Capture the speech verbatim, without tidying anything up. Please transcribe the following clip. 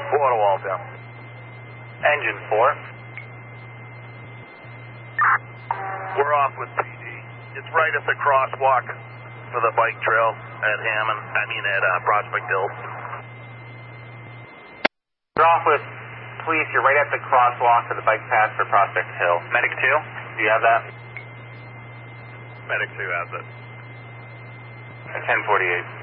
Water wall down. Engine four. We're off with P D. It's right at the crosswalk for the bike trail at Hammond, I mean at uh, Prospect Hill. We're off with police. You're right at the crosswalk for the bike path for Prospect Hill. Medic two, do you have that? Medic two has it. ten forty-eight.